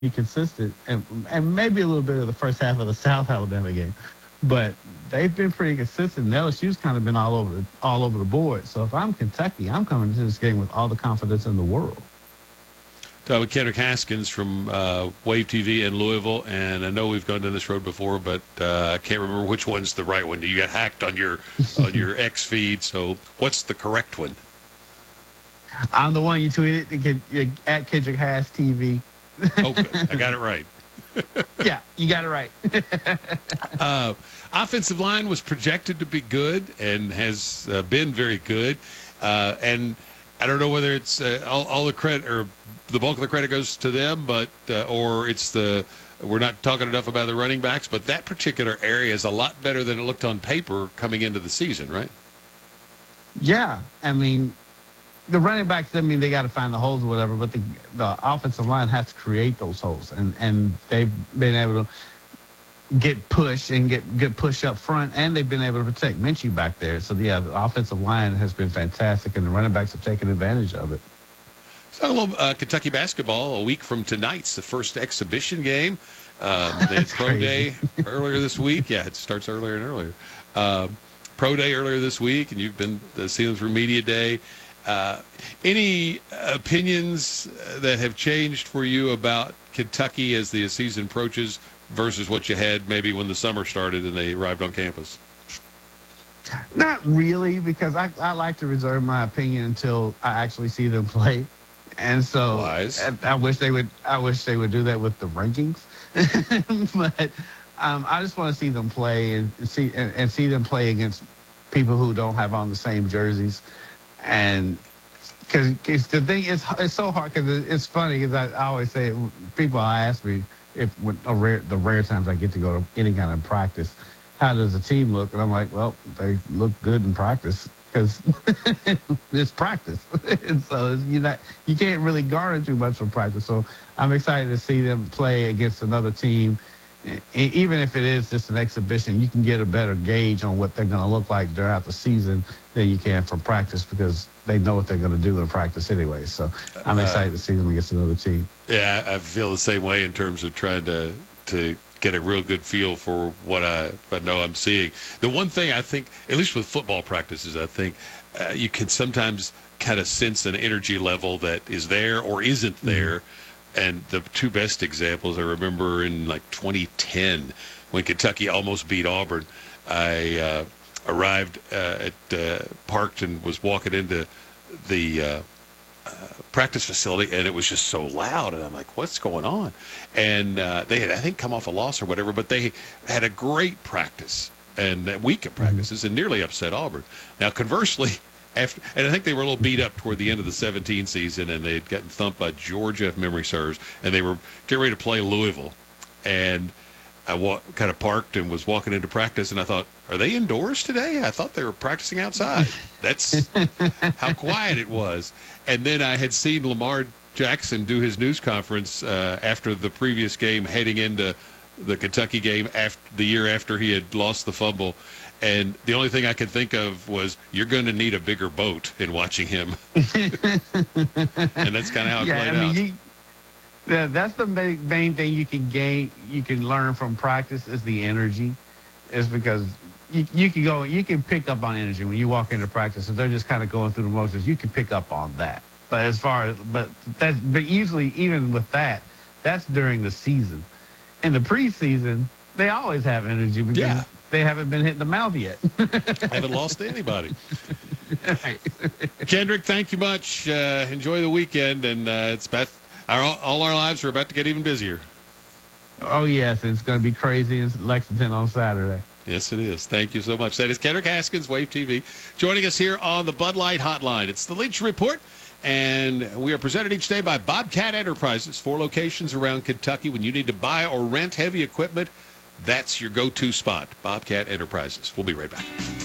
consistent, and maybe a little bit of the first half of the South Alabama game, but they've been pretty consistent. And LSU's kind of been all over the board. So if I'm Kentucky, I'm coming to this game with all the confidence in the world. Talking with Kendrick Haskins from Wave TV in Louisville, and I know we've gone down this road before, but I can't remember which one's the right one. You got hacked on your X feed, so what's the correct one? I'm the one you tweeted at Kendrick Hass TV. Oh, I got it right. Yeah, you got it right. Offensive line was projected to be good and has been very good, and I don't know whether it's all the credit or the bulk of the credit goes to them, but or it's we're not talking enough about the running backs, but that particular area is a lot better than it looked on paper coming into the season, right? Yeah, I mean, the running backs, I mean, they got to find the holes or whatever, but the offensive line has to create those holes, and they've been able to get push and get good push up front, and they've been able to protect Minshew back there. So, yeah, the offensive line has been fantastic, and the running backs have taken advantage of it. So a little Kentucky basketball. A week from tonight's the first exhibition game. They had Pro Day earlier this week. Yeah, it starts earlier and earlier. Pro Day earlier this week, and you've been seeing them through Media Day. Any opinions that have changed for you about Kentucky as the season approaches versus what you had maybe when the summer started and they arrived on campus? Not really, because I like to reserve my opinion until I actually see them play. And so I wish they would do that with the rankings. But I just want to see them play and see them play against people who don't have on the same jerseys. And because the thing is, it's so hard, because it's funny, because I always say, people ask me if the rare times I get to go to any kind of practice, how does the team look? And I'm like, well, they look good in practice, because it's practice. And so you can't really garner too much from practice. So I'm excited to see them play against another team. Even if it is just an exhibition, you can get a better gauge on what they're going to look like throughout the season than you can from practice, because they know what they're going to do in practice anyway. So I'm excited to see them against another team. Yeah, I feel the same way in terms of trying to get a real good feel for what I know I'm seeing. The one thing I think, at least with football practices, I think you can sometimes kind of sense an energy level that is there or isn't there. Mm-hmm. And the two best examples I remember in like 2010 when Kentucky almost beat Auburn. I arrived parked and was walking into the practice facility, and it was just so loud, and I'm like, what's going on? And they had, I think, come off a loss or whatever, but they had a great practice and a week of practices and nearly upset Auburn. Now, conversely, and I think they were a little beat up toward the end of the 2017 season, and they had gotten thumped by Georgia, if memory serves, and they were getting ready to play Louisville. And I kind of parked and was walking into practice, and I thought, are they indoors today? I thought they were practicing outside. That's how quiet it was. And then I had seen Lamar Jackson do his news conference after the previous game, heading into the Kentucky game the year after he had lost the fumble. And the only thing I could think of was, you're going to need a bigger boat in watching him. And that's kind of how it played out. That's the main thing you can learn from practice is the energy. Is because you can pick up on energy when you walk into practice. If they're just kind of going through the motions, you can pick up on that. But usually, even with that, that's during the season. In the preseason, they always have energy because they haven't been hit in the mouth yet. Haven't lost to anybody. Right. Kendrick, thank you much. Enjoy the weekend, and it's about all our lives are about to get even busier. Oh, yes, it's going to be crazy in Lexington on Saturday. Yes, it is. Thank you so much. That is Kendrick Haskins, Wave TV, joining us here on the Bud Light Hotline. It's the Leach Report, and we are presented each day by Bobcat Enterprises, 4 locations around Kentucky. When you need to buy or rent heavy equipment, that's your go-to spot, Bobcat Enterprises. We'll be right back.